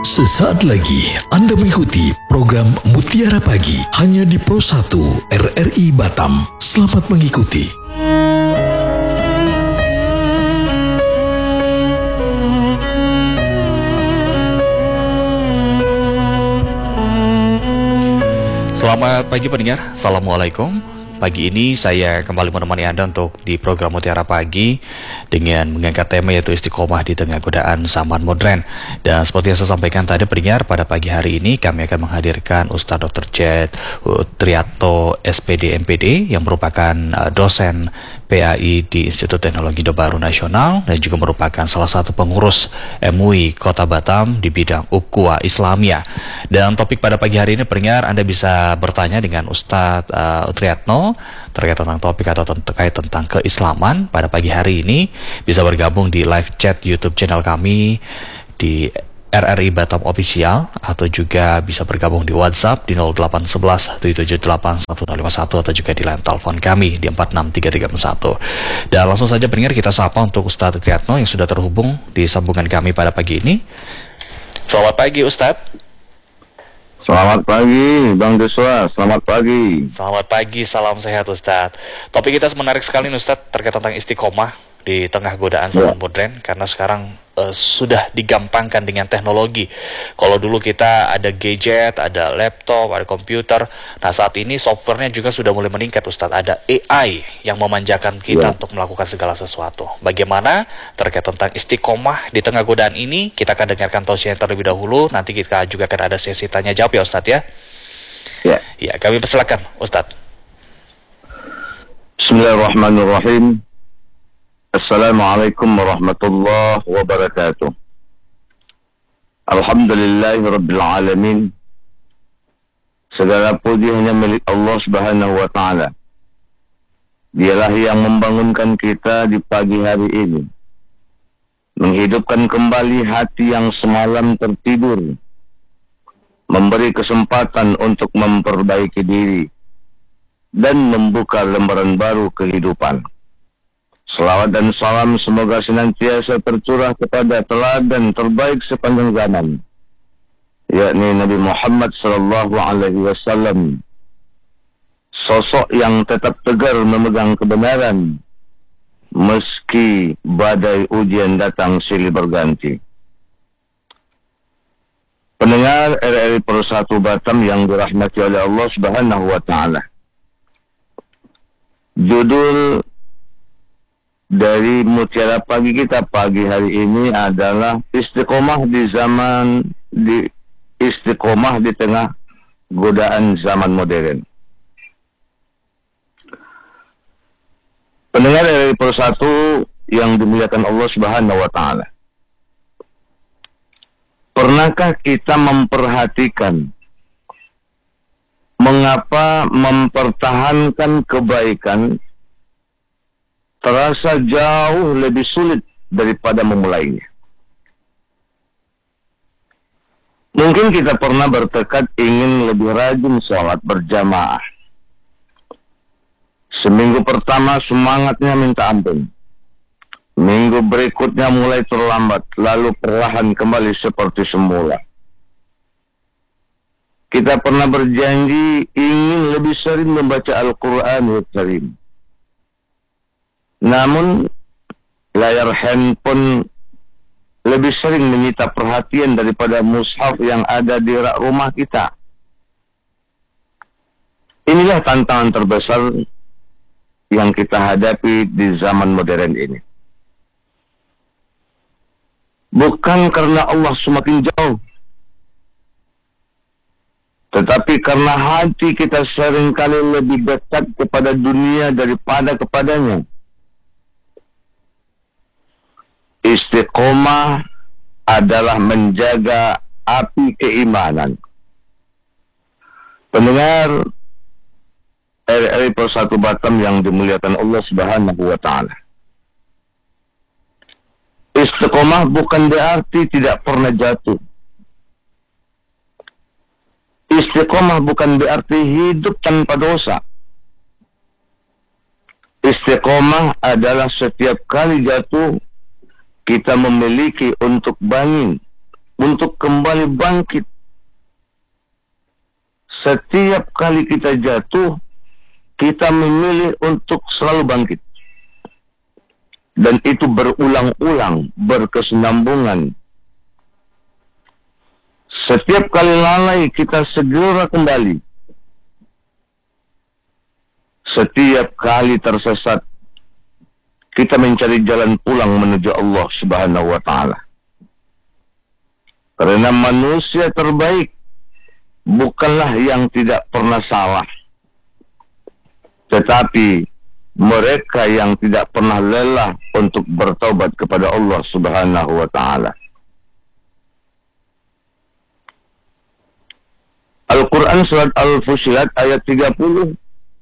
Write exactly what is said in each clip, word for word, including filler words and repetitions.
Sesaat lagi Anda mengikuti program Mutiara Pagi hanya di Pro satu R R I Batam. Selamat mengikuti. Selamat pagi pendengar, Assalamualaikum. Pagi ini saya kembali menemani Anda untuk di program Mutiara Pagi dengan mengangkat tema yaitu istiqomah di tengah godaan zaman modern. Dan seperti yang saya sampaikan tadi pendengar, pada pagi hari ini kami akan menghadirkan Ustadz doktor Jet Triatto S P D M P D yang merupakan uh, dosen P A I di Institut Teknologi Orde Baru Nasional dan juga merupakan salah satu pengurus M U I Kota Batam di bidang Ukhuwah Islamiyah. Dan topik pada pagi hari ini pendengar, Anda bisa bertanya dengan Ustadz uh, Triatno terkait tentang topik atau terkait tentang keislaman. Pada pagi hari ini bisa bergabung di live chat YouTube channel kami di R R I Batam Official, atau juga bisa bergabung di WhatsApp di nol delapan satu satu tujuh tujuh delapan satu nol lima satu, atau juga di line telepon kami di empat enam tiga tiga satu. Dan langsung saja pendengar, kita sapa untuk Ustadz Triatno yang sudah terhubung di sambungan kami pada pagi ini. Selamat pagi Ustadz. Selamat pagi Bang Joshua, selamat pagi. Selamat pagi, salam sehat Ustadz. Topik kita menarik sekali Ustadz terkait tentang istiqomah di tengah godaan zaman ya. modern, karena sekarang uh, sudah digampangkan dengan teknologi. Kalau dulu kita ada gadget, ada laptop, ada komputer. Nah saat ini softwarenya juga sudah mulai meningkat Ustadz. Ada A I yang memanjakan kita ya. untuk melakukan segala sesuatu. Bagaimana terkait tentang istiqomah di tengah godaan ini? Kita akan dengarkan tausiah terlebih dahulu. Nanti kita juga akan ada sesi tanya jawab ya Ustadz ya. Ya, ya kami persilakan Ustadz. Bismillahirrahmanirrahim. Assalamualaikum warahmatullahi wabarakatuh. Alhamdulillahi rabbil alamin. Segala puji hanya milik Allah subhanahu wa ta'ala. Dialah yang membangunkan kita di pagi hari ini, menghidupkan kembali hati yang semalam tertidur, memberi kesempatan untuk memperbaiki diri dan membuka lembaran baru kehidupan. Selawat dan salam semoga senantiasa tercurah kepada teladan terbaik sepanjang zaman, yakni Nabi Muhammad sallallahu alaihi wasallam, sosok yang tetap tegar memegang kebenaran meski badai ujian datang silih berganti. Pendengar R R I Pro satu Batam yang dirahmati oleh Allah Subhanahu wa taala. Judul dari Mutiara Pagi kita pagi hari ini adalah istiqomah di zaman di istiqomah di tengah godaan zaman modern. Pendengar dari Pro satu yang dimuliakan Allah Subhanahu wa taala. Pernahkah kita memperhatikan mengapa mempertahankan kebaikan terasa jauh lebih sulit daripada memulainya? Mungkin kita pernah bertekad ingin lebih rajin sholat berjamaah. Seminggu pertama semangatnya minta ampun. Minggu berikutnya mulai terlambat, lalu perlahan kembali seperti semula. Kita pernah berjanji ingin lebih sering membaca Al-Quranul Karim. Namun, layar handphone lebih sering menyita perhatian daripada mushaf yang ada di rak rumah kita. Inilah tantangan terbesar yang kita hadapi di zaman modern ini. Bukan karena Allah semakin jauh, tetapi karena hati kita seringkali lebih dekat kepada dunia daripada kepadanya. Istiqomah adalah menjaga api keimanan. Pendengar R R I Pro satu Batam yang dimuliakan Allah Subhanahu wa taala. Istiqomah bukan berarti tidak pernah jatuh. Istiqomah bukan berarti hidup tanpa dosa. Istiqomah adalah setiap kali jatuh kita memiliki untuk bangun untuk kembali bangkit. Setiap kali kita jatuh, kita memilih untuk selalu bangkit. Dan itu berulang-ulang, berkesinambungan. Setiap kali lalai, kita segera kembali. Setiap kali tersesat, kita mencari jalan pulang menuju Allah Subhanahu wa Ta'ala. Karena manusia terbaik bukanlah yang tidak pernah salah, tetapi mereka yang tidak pernah lelah untuk bertaubat kepada Allah Subhanahu wa Ta'ala. Al-Quran surat Al-Fusilat ayat tiga puluh,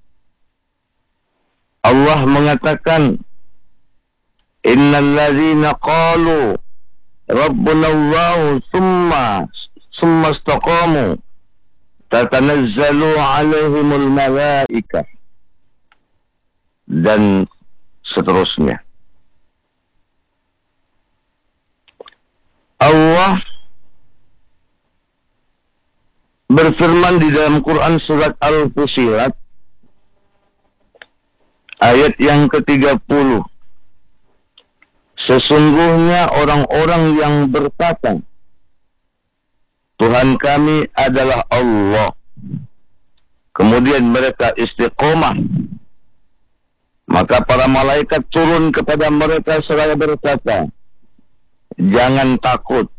Allah mengatakan, Innal ladzina qalu Rabbuna Allahu thumma thumma istaqamu tatanazzalu alaihimul malaikah, dan seterusnya. Allah berfirman di dalam Quran surat Al-Fusilat ayat yang ketiga puluh, sesungguhnya orang-orang yang berkata, Tuhan kami adalah Allah, kemudian mereka istiqomah, maka para malaikat turun kepada mereka seraya berkata, jangan takut,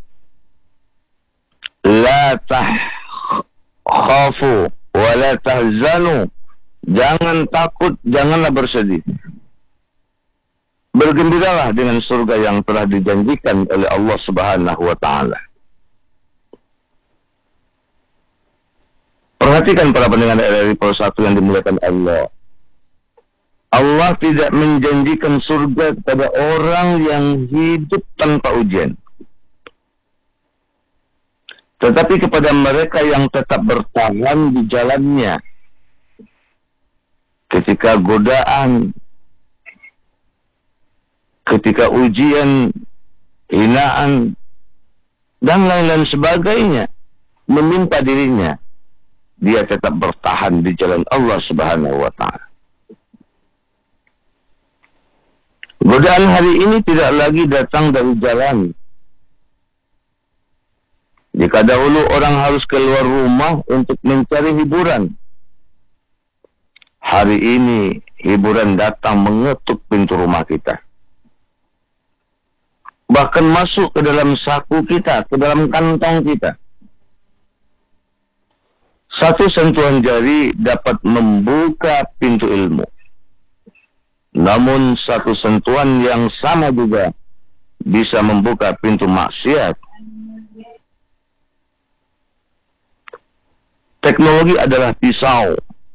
la takhafu wa la tahzanu, jangan takut, janganlah bersedih. Bergembiralah dengan surga yang telah dijanjikan oleh Allah Subhanahu wa Ta'ala. Perhatikan para pendengar R R I Pro satu yang dimuliakan Allah. Allah tidak menjanjikan surga kepada orang yang hidup tanpa ujian, tetapi kepada mereka yang tetap bertahan di jalannya ketika godaan, ketika ujian, hinaan, dan lain-lain sebagainya menimpa dirinya, dia tetap bertahan di jalan Allah Subhanahu wa Ta'ala. Godaan hari ini tidak lagi datang dari jalan. Jika dahulu orang harus keluar rumah untuk mencari hiburan, hari ini hiburan datang mengetuk pintu rumah kita. Bahkan masuk ke dalam saku kita, ke dalam kantong kita. Satu sentuhan jari dapat membuka pintu ilmu. Namun satu sentuhan yang sama juga bisa membuka pintu maksiat. Teknologi adalah pisau.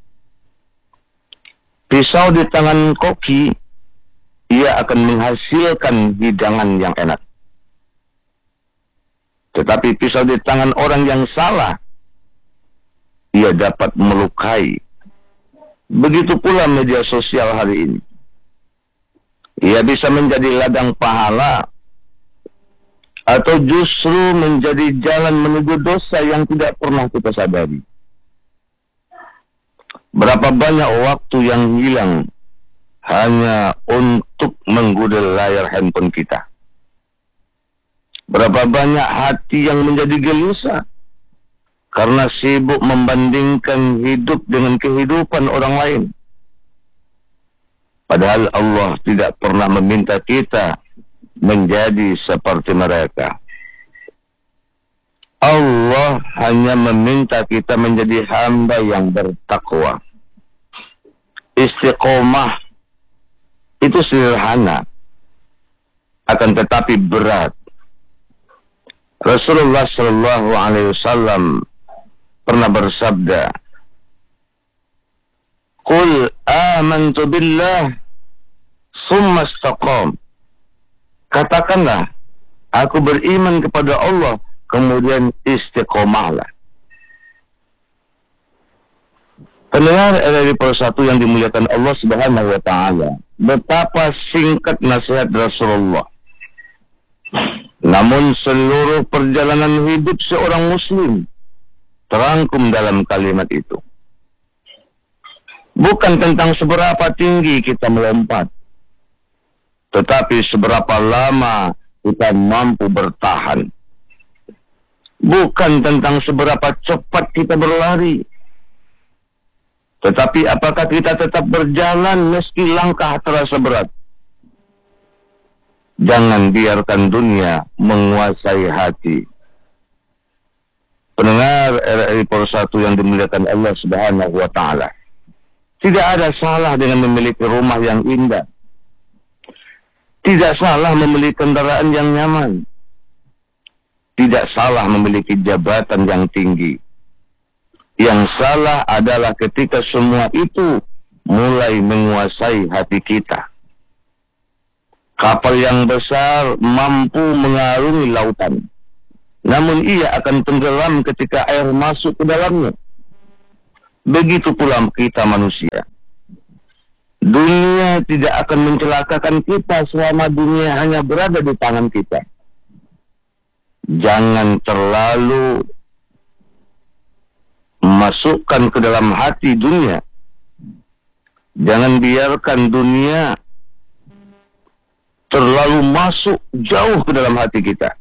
Pisau di tangan koki, ia akan menghasilkan hidangan yang enak. Tetapi pisau di tangan orang yang salah, ia dapat melukai. Begitu pula media sosial hari ini. Ia bisa menjadi ladang pahala, atau justru menjadi jalan menuju dosa yang tidak pernah kita sadari. Berapa banyak waktu yang hilang hanya untuk menggudel layar handphone kita. Berapa banyak hati yang menjadi gelisah karena sibuk membandingkan hidup dengan kehidupan orang lain. Padahal Allah tidak pernah meminta kita menjadi seperti mereka. Allah hanya meminta kita menjadi hamba yang bertakwa. Istiqomah itu sederhana, akan tetapi berat. Rasulullah Shallallahu Alaihi Wasallam pernah bersabda, "Qul amantu billah, summa istaqam." Katakanlah, aku beriman kepada Allah, kemudian istiqomahlah. Pendengar R R I Pro satu yang dimuliakan Allah Subhanahu wa Ta'ala, betapa singkat nasihat Rasulullah. Namun seluruh perjalanan hidup seorang muslim terangkum dalam kalimat itu. Bukan tentang seberapa tinggi kita melompat, tetapi seberapa lama kita mampu bertahan. Bukan tentang seberapa cepat kita berlari, tetapi apakah kita tetap berjalan meski langkah terasa berat. Jangan biarkan dunia menguasai hati. Pendengar R R I Persatu yang dimuliakan Allah Subhanahu wa Ta'ala, tidak ada salah dengan memiliki rumah yang indah. Tidak salah memiliki kendaraan yang nyaman. Tidak salah memiliki jabatan yang tinggi. Yang salah adalah ketika semua itu mulai menguasai hati kita. Kapal yang besar mampu mengarungi lautan, namun ia akan tenggelam ketika air masuk ke dalamnya. Begitu pula kita manusia. Dunia tidak akan mencelakakan kita selama dunia hanya berada di tangan kita. Jangan terlalu masukkan ke dalam hati dunia. Jangan biarkan dunia terlalu masuk jauh ke dalam hati kita.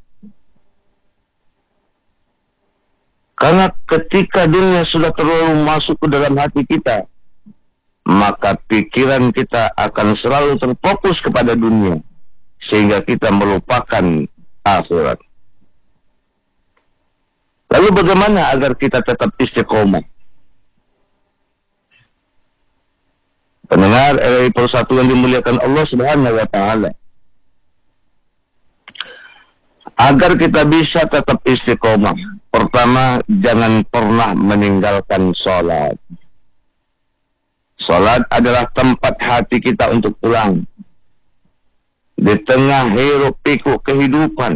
Karena ketika dunia sudah terlalu masuk ke dalam hati kita, maka pikiran kita akan selalu terfokus kepada dunia, sehingga kita melupakan akhirat. Lalu bagaimana agar kita tetap istiqomah? Pendengar R R I Persatu yang dimuliakan Allah Subhanahu wa Ta'ala, agar kita bisa tetap istiqomah, pertama, jangan pernah meninggalkan sholat. Sholat adalah tempat hati kita untuk pulang. Di tengah hiruk pikuk kehidupan,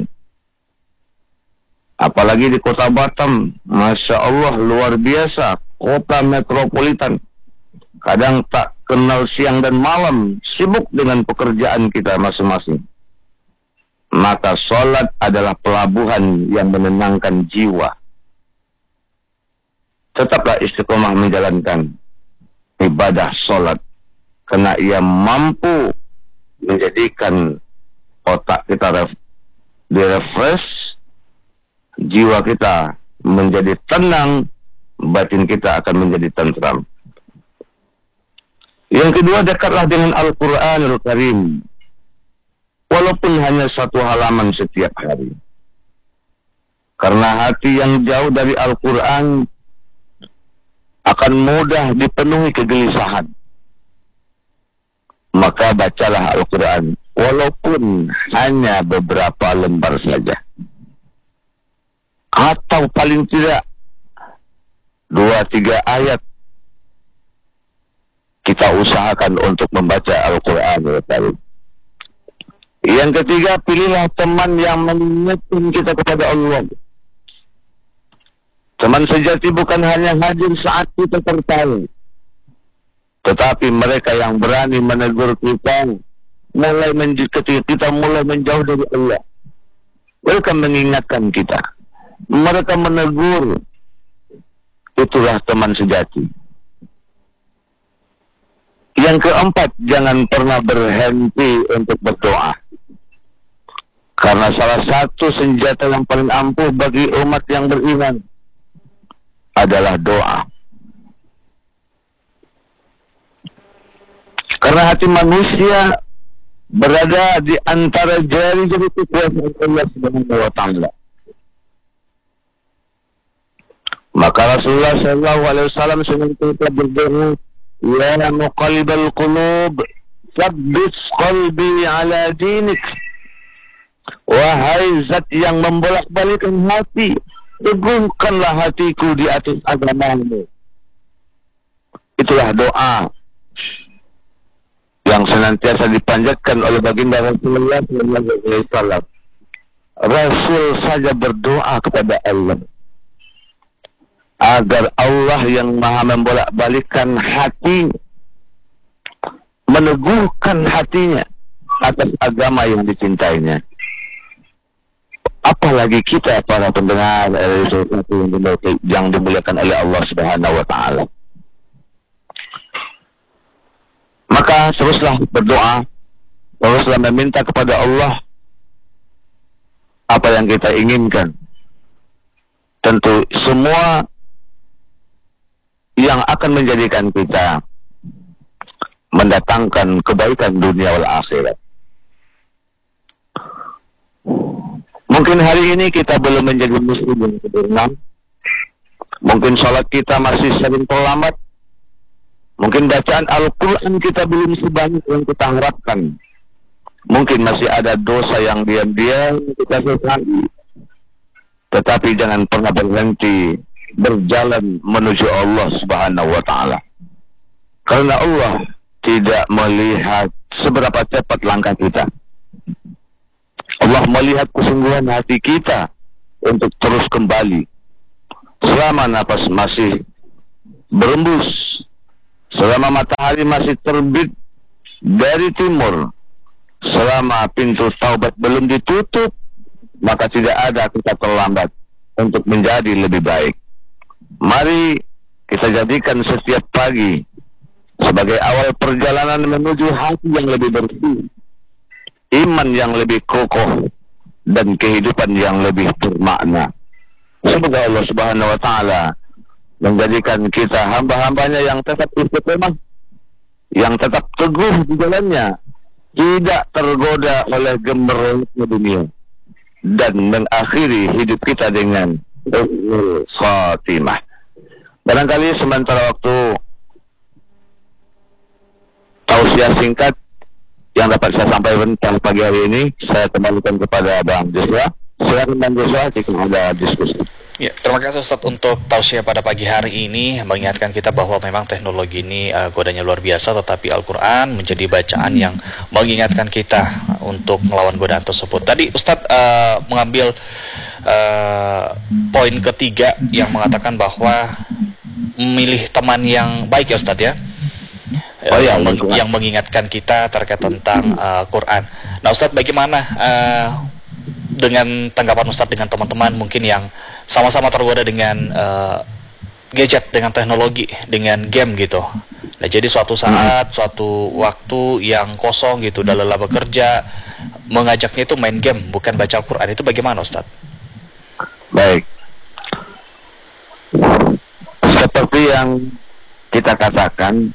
apalagi di kota Batam, Masya Allah, luar biasa, kota metropolitan. Kadang tak kenal siang dan malam, sibuk dengan pekerjaan kita masing-masing. Maka sholat adalah pelabuhan yang menenangkan jiwa. Tetaplah istiqomah menjalankan ibadah sholat, karena ia mampu menjadikan otak kita ref, direfresh, jiwa kita menjadi tenang, batin kita akan menjadi tentram. Yang kedua, dekatlah dengan Al-Quranul Karim, walaupun hanya satu halaman setiap hari. Karena hati yang jauh dari Al-Quran akan mudah dipenuhi kegelisahan. Maka bacalah Al-Quran, walaupun hanya beberapa lembar saja. Atau paling tidak dua tiga ayat. Kita usahakan untuk membaca Al-Quran. Yang ketiga, pilihlah teman yang mengingatkan kita kepada Allah. Teman sejati bukan hanya hadir saat kita tertawa, tetapi mereka yang berani menegur kita, mulai ketika kita mulai menjauh dari Allah. Mereka mengingatkan kita, mereka menegur. Itulah teman sejati. Yang keempat, jangan pernah berhenti untuk berdoa. Karena salah satu senjata yang paling ampuh bagi umat yang beriman adalah doa. Karena hati manusia berada di antara jari-jari kekuasaan Allah Subhanahu wa Ta'ala. Maka Rasulullah Shallallahu Alaihi Wasallam senantiasa berdoa, "Ya muqallibal qulub, tsabbit qalbi ala dinik." Wahai zat yang membolak-balikan hati, teguhkanlah hatiku di atas agamamu. Itulah doa yang senantiasa dipanjatkan oleh baginda Rasulullah Sallallahu Alaihi Wasallam. Rasul saja berdoa kepada Allah agar Allah yang maha membolak-balikan hati meneguhkan hatinya atas agama yang dicintainya. Apalagi kita para pendengar yang dimuliakan oleh Allah Subhanahu wa taala. Maka teruslah berdoa, teruslah meminta kepada Allah apa yang kita inginkan. Tentu semua yang akan menjadikan kita mendatangkan kebaikan dunia wal akhirat. Mungkin hari ini kita belum menjadi muslim yang sempurna. Mungkin sholat kita masih sering terlambat. Mungkin bacaan Al-Quran kita belum sebanyak yang kita harapkan. Mungkin masih ada dosa yang diam-diam kita sesali. Tetapi jangan pernah berhenti berjalan menuju Allah Subhanahu wa taala. Karena Allah tidak melihat seberapa cepat langkah kita. Allah melihat kesungguhan hati kita untuk terus kembali. Selama nafas masih berembus, selama matahari masih terbit dari timur, selama pintu taubat belum ditutup, maka tidak ada kita terlambat untuk menjadi lebih baik. Mari kita jadikan setiap pagi sebagai awal perjalanan menuju hati yang lebih bersih, iman yang lebih kokoh, dan kehidupan yang lebih bermakna. Semoga Allah Subhanahu wa taala menjadikan kita hamba-hambanya yang tetap istiqomah, yang tetap teguh di jalannya, tidak tergoda oleh gemerlapnya dunia, dan mengakhiri hidup kita dengan husnul khatimah. Barangkali sementara waktu tausiah singkat yang dapat saya sampaikan pada pagi hari ini, saya kembalikan kepada Bang Joshua. Silakan Bang Joshua jika ada diskusi. Ya, terima kasih Ustaz untuk tausiah pada pagi hari ini, mengingatkan kita bahwa memang teknologi ini uh, godanya luar biasa, tetapi Al-Quran menjadi bacaan yang mengingatkan kita untuk melawan godaan tersebut. Tadi Ustaz uh, mengambil uh, poin ketiga yang mengatakan bahwa memilih teman yang baik ya Ustaz ya. Oh, yang, meng yang mengingatkan kita terkait tentang uh, Quran. Nah Ustadz, bagaimana uh, dengan tanggapan Ustadz dengan teman-teman mungkin yang sama-sama tergoda dengan uh, gadget, dengan teknologi, dengan game gitu. Nah jadi suatu saat, suatu waktu yang kosong gitu, udah lelah bekerja, mengajaknya itu main game, bukan baca Al-Quran, itu bagaimana Ustadz? Baik, seperti yang kita katakan,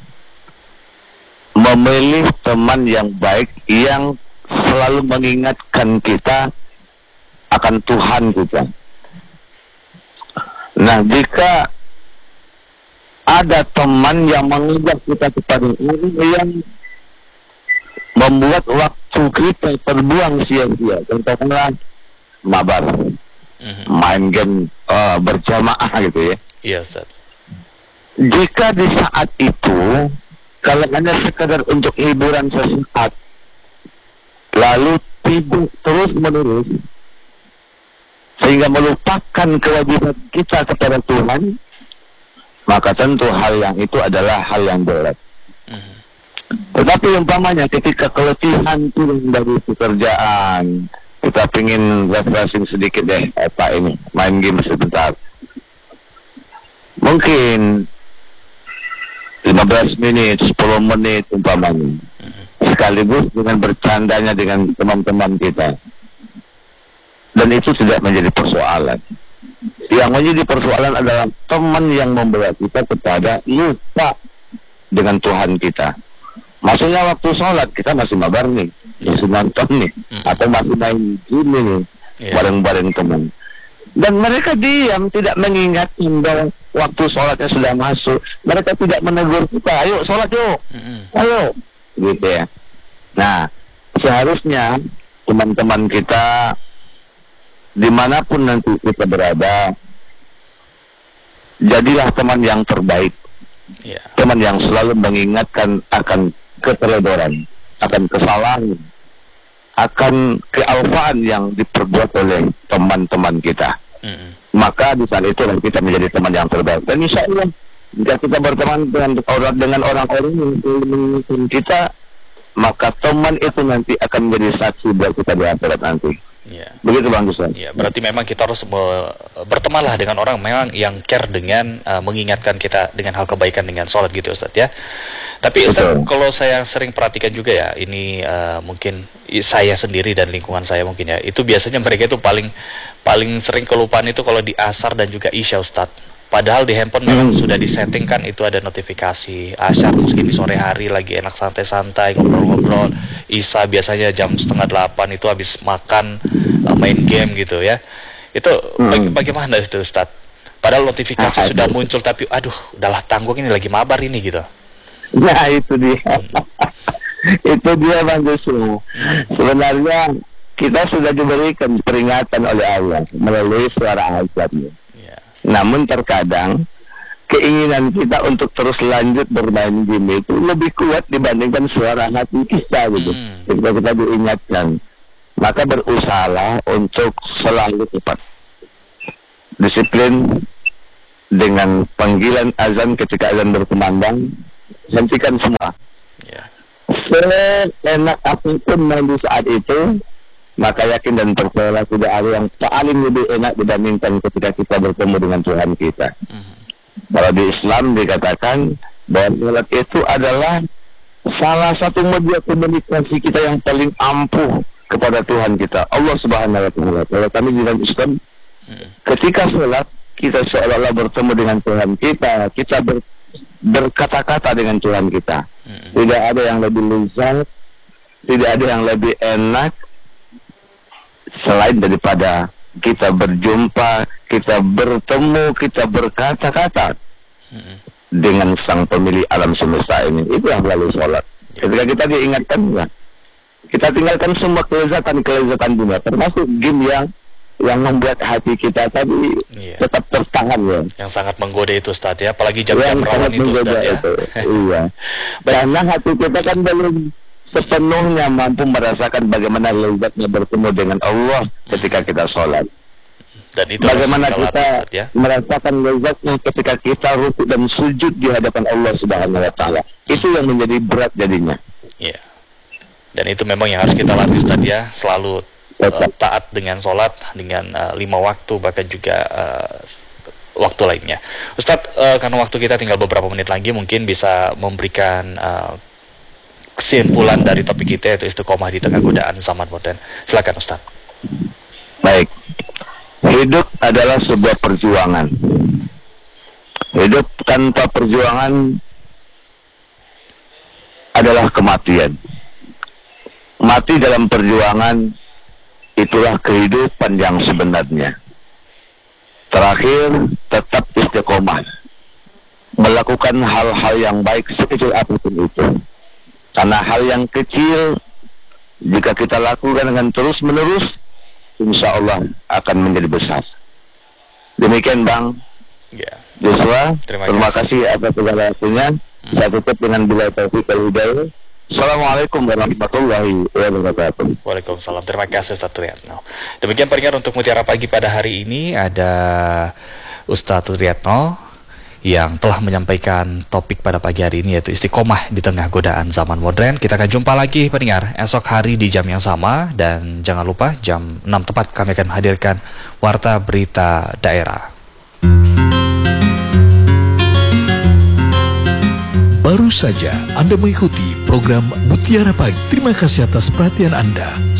memilih teman yang baik yang selalu mengingatkan kita akan Tuhan kita. Nah, jika ada teman yang mengajak kita kepada orang yang membuat waktu kita terbuang sia-sia, contohnya mabar, mm-hmm. main game uh, berjamaah gitu ya. Iya, Ustaz. Jika di saat itu kalau hanya sekadar untuk hiburan sesaat, lalu tidur terus menerus, sehingga melupakan kewajiban kita kepada Tuhan, maka tentu hal yang itu adalah hal yang berat. Mm-hmm. Tetapi umpamanya ketika keletihan turun dari pekerjaan, kita pingin refreshing sedikit deh, apa ini, main game sebentar. Mungkin lima belas menit, sepuluh menit umpamanya, sekaligus dengan bercandanya dengan teman-teman kita, dan itu tidak menjadi persoalan. Yang menjadi persoalan adalah teman yang membawa kita kepada lupa dengan Tuhan kita. Maksudnya waktu sholat kita masih mabar nih, masih nonton nih, atau masih main game nih, bareng-bareng teman. Dan mereka diam, tidak mengingatkan bahwa waktu sholatnya sudah masuk. Mereka tidak menegur kita, ayo sholat yuk, mm-hmm. ayo, gitu ya. Nah, seharusnya teman-teman kita dimanapun nanti kita berada, jadilah teman yang terbaik, yeah. teman yang selalu mengingatkan akan keteledoran, akan kesalahan, akan kealfaan yang diperbuat oleh teman-teman kita. Mm-hmm. Maka di saat itu kita menjadi teman yang terbaik. Dan insya Allah jika kita berteman dengan orang dengan orang-orang yang mengingatkan kita, maka teman itu nanti akan menjadi saksi buat kita di akhirat nanti. Ya. Begitu Bang Ustaz. Ya, berarti memang kita harus me- bertemanlah dengan orang memang yang care dengan uh, mengingatkan kita dengan hal kebaikan dengan sholat gitu Ustaz ya. Tapi Ustaz, Betul. kalau saya sering perhatikan juga ya, ini uh, mungkin i- saya sendiri dan lingkungan saya mungkin ya, itu biasanya mereka itu paling paling sering kelupaan itu kalau di asar dan juga isya Ustaz. Padahal di handphone memang Hmm. sudah disettingkan itu ada notifikasi asar mungkin di sore hari lagi enak santai-santai ngobrol-ngobrol. Isya biasanya jam setengah delapan itu habis makan uh, main game gitu ya. Itu baga- Hmm. bagaimana itu Ustaz? Padahal notifikasi Ah, sudah itu. muncul tapi aduh udahlah tanggung ini lagi mabar ini gitu. Nah itu dia. Itu dia Bang Joshua. Sebenarnya kita sudah diberikan peringatan oleh Allah melalui suara azannya. Ya. Namun terkadang keinginan kita untuk terus lanjut bermain game itu lebih kuat dibandingkan suara hati kita gitu. Hmm. Ketika kita diingatkan, maka berusahalah untuk selalu tepat disiplin dengan panggilan azan ketika azan berkumandang. Hentikan semua. Ya. Seenak apapun main di saat itu, maka yakin dan percaya tidak ada yang paling lebih enak dibandingkan ketika kita bertemu dengan Tuhan kita. Mhm. Kalau di Islam dikatakan bahwa salat itu adalah salah satu media komunikasi kita yang paling ampuh kepada Tuhan kita, Allah Subhanahu wa taala. Kalau kami di dalam Islam, Mhm. ketika salat kita seolah-olah bertemu dengan Tuhan kita, kita ber, berkata-kata dengan Tuhan kita. Mhm. Tidak ada yang lebih lezat, tidak ada yang lebih enak selain daripada kita berjumpa, kita bertemu, kita berkata-kata Mhm. dengan sang pemilik alam semesta ini. Itu yang melalui sholat. Ketika kita diingatkan, ya, kita tinggalkan semua kelezatan-kelezatan dunia, termasuk game yang yang membuat hati kita tadi Iya. tetap tertahan ya. Yang sangat menggoda itu Ustaz ya, apalagi jam-jam Yang rawan sangat itu menggoda Ustaz ya. itu. Iya. Karena hati kita kan belum sepenuhnya mampu merasakan bagaimana lezatnya bertemu dengan Allah ketika kita sholat. Dan itu harus Bagaimana latih, kita Ustaz, ya. merasakan lezatnya ketika kita rukuk dan sujud di hadapan Allah Subhanahu wa taala. Itu yang menjadi berat jadinya. Iya. Dan itu memang yang harus kita latih Ustaz ya, selalu uh, taat dengan sholat, dengan uh, lima waktu, bahkan juga uh, waktu lainnya. Ustadz, uh, karena waktu kita tinggal beberapa menit lagi, mungkin bisa memberikan uh, kesimpulan dari topik kita, yaitu istiqomah di tengah godaan zaman modern. Silakan Ustadz. Baik. Hidup adalah sebuah perjuangan. Hidup tanpa perjuangan adalah kematian. Mati dalam perjuangan itulah kehidupan yang sebenarnya. Terakhir, tetap istiqomah. Melakukan hal-hal yang baik sekecil apapun itu. Karena hal yang kecil, jika kita lakukan dengan terus-menerus, insya Allah akan menjadi besar. Demikian Bang Ya. Joshua, Terima terima, kasih. kasih atas segala waktunya. Hmm. Saya tutup dengan bila taufiq wal hidayah. Assalamualaikum warahmatullahi wabarakatuh. Waalaikumsalam. Terima kasih Ustadz Triatno. Demikian pendengar untuk Mutiara Pagi pada hari ini, ada Ustadz Triatno yang telah menyampaikan topik pada pagi hari ini, yaitu istiqomah di tengah godaan zaman modern. Kita akan jumpa lagi pendengar esok hari di jam yang sama, dan jangan lupa jam enam tepat kami akan menghadirkan Warta Berita Daerah. Baru saja Anda mengikuti program Mutiara Pagi. Terima kasih atas perhatian Anda.